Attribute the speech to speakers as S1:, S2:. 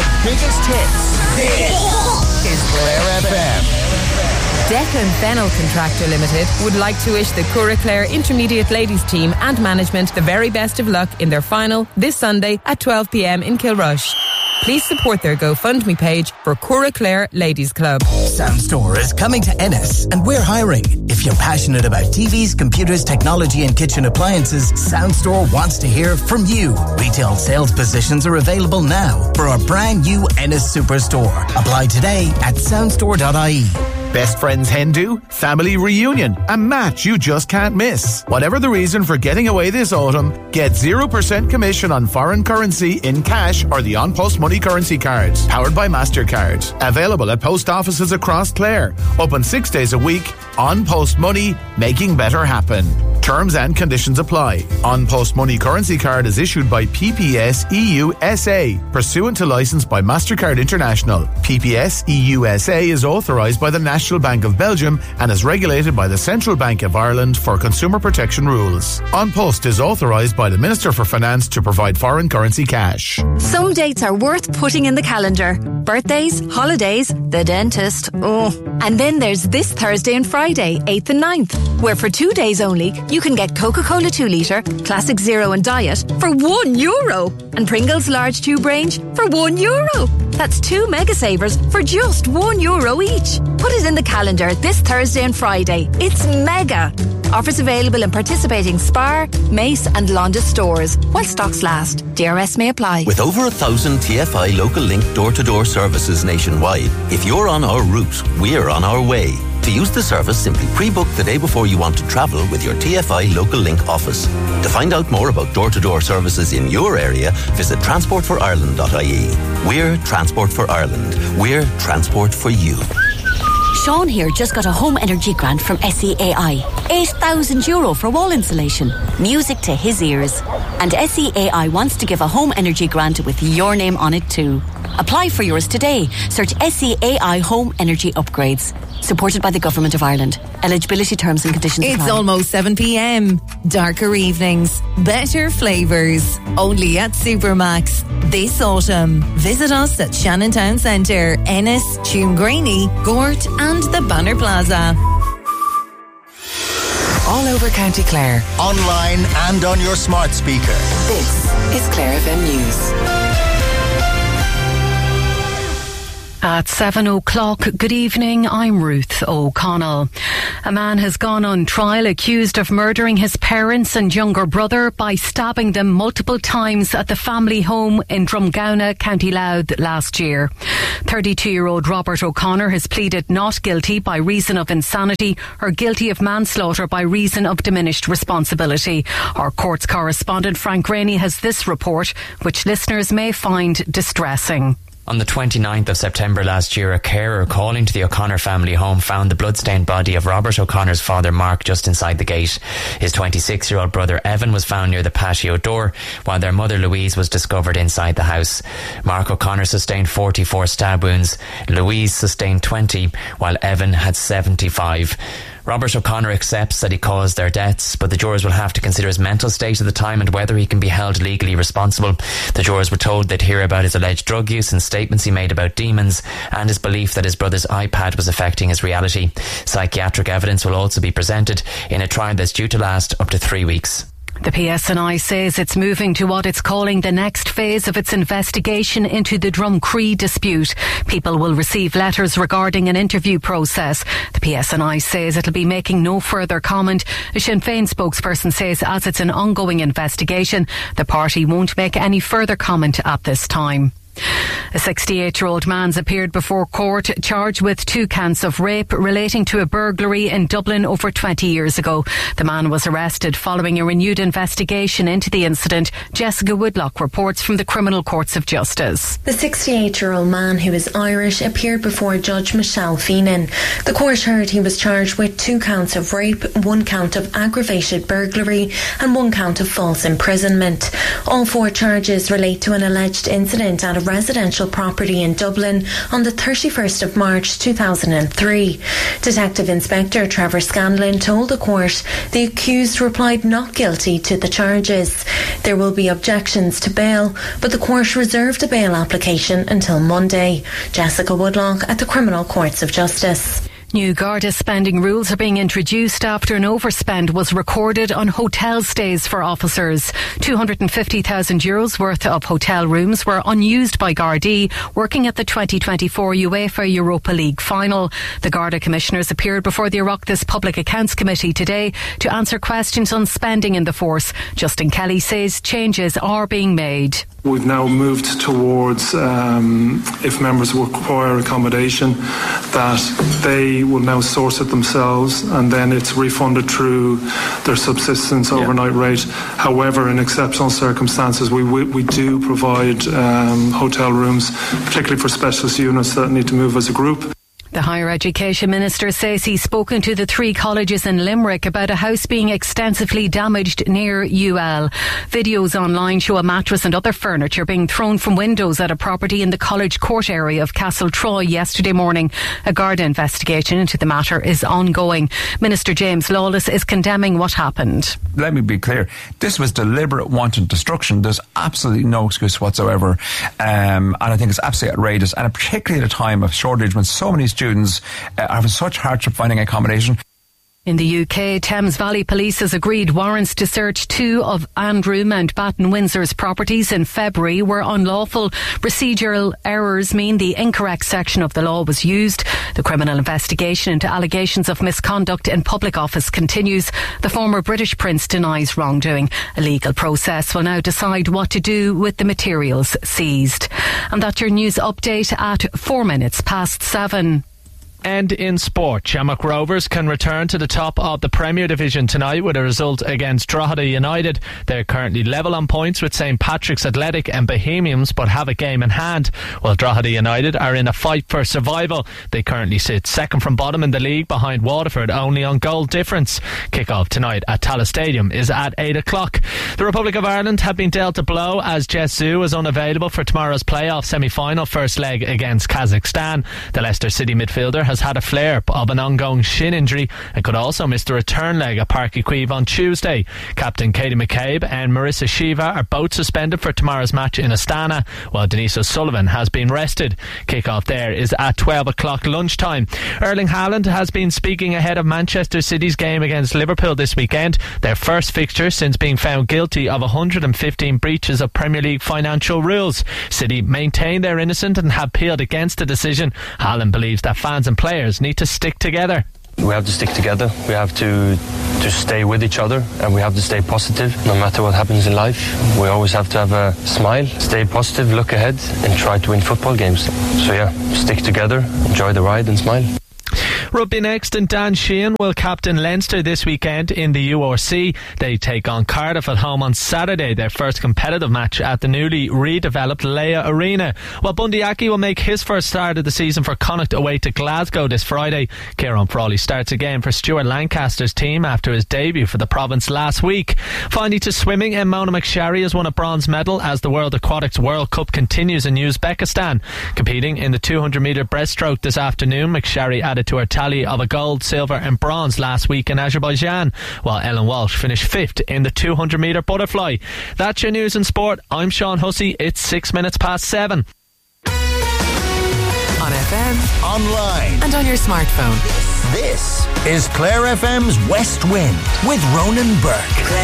S1: biggest hits. This is Clare FM.
S2: Declan Fennell Contractor Limited would like to wish the Curragh Clare Intermediate Ladies team and management the very best of luck in their final this Sunday at 12 p.m. in Kilrush. Please support their GoFundMe page for Curragh Clare Ladies Club.
S3: Soundstore is coming to Ennis and we're hiring. If you're passionate about TVs, computers, technology and kitchen appliances, Soundstore wants to hear from you. Retail sales positions are available now for our brand new Ennis Superstore. Apply today at soundstore.ie.
S4: Best friends hen do, family reunion, a match you just can't miss. Whatever the reason for getting away this autumn, get 0% commission on foreign currency in cash or the on-post money currency cards, powered by MasterCard. Available at post offices across Clare. Open 6 days a week. On-post money, making better happen. Terms and conditions apply. On-post money currency card is issued by PPS EU SA, pursuant to licence by MasterCard International. PPS EU SA is authorised by the National Bank of Belgium and is regulated by the Central Bank of Ireland for consumer protection rules. On-post is authorised by the Minister for Finance to provide foreign currency cash.
S5: Some dates are worth putting in the calendar. Birthdays, holidays, the dentist. And then there's this Thursday and Friday, 8th and 9th, where for 2 days only, you can get Coca-Cola 2 litre, Classic Zero and Diet for €1 and Pringles large tube range for €1. That's 2 mega savers for just €1 each. Put it in the calendar this Thursday and Friday. It's mega. Offers available in participating Spar, Mace and Londis stores while stocks last. DRS may apply.
S6: With over 1,000 TFI Local Link door-to-door services nationwide, if you're on our route, we're on our way. To use the service, simply pre-book the day before you want to travel with your TFI Local Link office. To find out more about door-to-door services in your area, visit transportforireland.ie. We're Transport for Ireland. We're Transport for you.
S7: Sean here just got a home energy grant from SEAI. €8,000 for wall insulation. Music to his ears. And SEAI wants to give a home energy grant with your name on it too. Apply for yours today. Search SEAI Home Energy Upgrades. Supported by the Government of Ireland. Eligibility terms and conditions apply.
S2: It's almost 7 p.m. Darker evenings, better flavours. Only at Supermax. This autumn, visit us at Shannon Town Centre, Ennis, Tuamgraney, Gort and the Banner Plaza.
S1: All over County Clare, online and on your smart speaker.
S8: This is Clare FM News.
S9: At 7 o'clock, good evening, I'm Ruth O'Connell. A man has gone on trial accused of murdering his parents and younger brother by stabbing them multiple times at the family home in Drumgowna, County Louth last year. 32-year-old Robert O'Connor has pleaded not guilty by reason of insanity or guilty of manslaughter by reason of diminished responsibility. Our courts correspondent Frank Rainey has this report, which listeners may find distressing.
S10: On the 29th of September last year, a carer calling to the O'Connor family home found the bloodstained body of Robert O'Connor's father, Mark, just inside the gate. His 26-year-old brother, Evan, was found near the patio door, while their mother, Louise, was discovered inside the house. Mark O'Connor sustained 44 stab wounds. Louise sustained 20, while Evan had 75. Robert O'Connor accepts that he caused their deaths, but the jurors will have to consider his mental state at the time and whether he can be held legally responsible. The jurors were told they'd hear about his alleged drug use and statements he made about demons and his belief that his brother's iPad was affecting his reality. Psychiatric evidence will also be presented in a trial that's due to last up to 3 weeks.
S9: The PSNI says it's moving to what it's calling the next phase of its investigation into the Drumcree dispute. People will receive letters regarding an interview process. The PSNI says it'll be making no further comment. A Sinn Féin spokesperson says as it's an ongoing investigation, the party won't make any further comment at this time. A 68-year-old man's appeared before court charged with 2 counts of rape relating to a burglary in Dublin over 20 years ago. The man was arrested following a renewed investigation into the incident. Jessica Woodlock reports from the Criminal Courts of Justice.
S11: The 68-year-old man, who is Irish, appeared before Judge Michelle Feenan. The court heard he was charged with 2 counts of rape, 1 count of aggravated burglary and 1 count of false imprisonment. All 4 charges relate to an alleged incident at a residential property in Dublin on the 31st of March 2003. Detective Inspector Trevor Scanlon told the court the accused replied not guilty to the charges. There will be objections to bail, but the court reserved a bail application until Monday. Jessica Woodlock at the Criminal Courts of Justice.
S9: New Garda spending rules are being introduced after an overspend was recorded on hotel stays for officers. €250,000 worth of hotel rooms were unused by Gardaí working at the 2024 UEFA Europa League final. The Garda commissioners appeared before the Oireachtas Public Accounts Committee today to answer questions on spending in the force. Justin Kelly says changes are being made.
S12: We've now moved towards, if members require accommodation, that they will now source it themselves and then it's refunded through their subsistence overnight rate. However, in exceptional circumstances, we do provide hotel rooms, particularly for specialist units that need to move as a group.
S9: The Higher Education Minister says he's spoken to the 3 colleges in Limerick about a house being extensively damaged near UL. Videos online show a mattress and other furniture being thrown from windows at a property in the College Court area of Castle Troy yesterday morning. A Garda investigation into the matter is ongoing. Minister James Lawless is condemning what happened.
S13: Let me be clear. This was deliberate wanton destruction. There's absolutely no excuse whatsoever. And I think it's absolutely outrageous. And particularly at a time of shortage when so many students are having such hardship finding accommodation.
S9: In the UK, Thames Valley Police has agreed warrants to search 2 of Andrew Mountbatten Windsor's properties in February were unlawful. Procedural errors mean the incorrect section of the law was used. The criminal investigation into allegations of misconduct in public office continues. The former British Prince denies wrongdoing. A legal process will now decide what to do with the materials seized. And that's your news update at 7:04.
S14: And in sport, Shamrock Rovers can return to the top of the Premier Division tonight with a result against Drogheda United. They're currently level on points with St Patrick's Athletic and Bohemians, but have a game in hand. While Drogheda United are in a fight for survival, they currently sit second from bottom in the league behind Waterford, only on goal difference. Kick-off tonight at Tallaght Stadium is at 8 o'clock. The Republic of Ireland have been dealt a blow as Jess Zhu is unavailable for tomorrow's playoff semi-final first leg against Kazakhstan. The Leicester City midfielder has had a flare of an ongoing shin injury and could also miss the return leg at Páirc Uí Chaoimh on Tuesday. Captain Katie McCabe and Marissa Shiva are both suspended for tomorrow's match in Astana, while Denise O'Sullivan has been rested. Kick-off there is at 12 o'clock lunchtime. Erling Haaland has been speaking ahead of Manchester City's game against Liverpool this weekend, their first fixture since being found guilty of 115 breaches of Premier League financial rules. City maintain they're innocent and have appealed against the decision. Haaland believes that fans and players need to stick together.
S15: We have to stick together. We have to stay with each other, and we have to stay positive no matter what happens in life. We always have to have a smile, stay positive, look ahead and try to win football games. So yeah, stick together, enjoy the ride and smile.
S14: Rugby next, and Dan Sheehan will captain Leinster this weekend in the URC. They take on Cardiff at home on Saturday, their first competitive match at the newly redeveloped Leia Arena. While Bundy Aki will make his first start of the season for Connacht away to Glasgow this Friday. Kieran Frawley starts again for Stuart Lancaster's team after his debut for the province last week. Finally to swimming, Mona McSharry has won a bronze medal as the World Aquatics World Cup continues in Uzbekistan. Competing in the 200 metre breaststroke this afternoon, McSharry added to her tally of a gold, silver and bronze last week in Azerbaijan, while Ellen Walsh finished 5th in the 200 metre butterfly. That's your news and sport. I'm Sean Hussey. It's 7:06.
S1: On FM, online and on your smartphone. This is Clare FM's West Wind with Ronan Burke.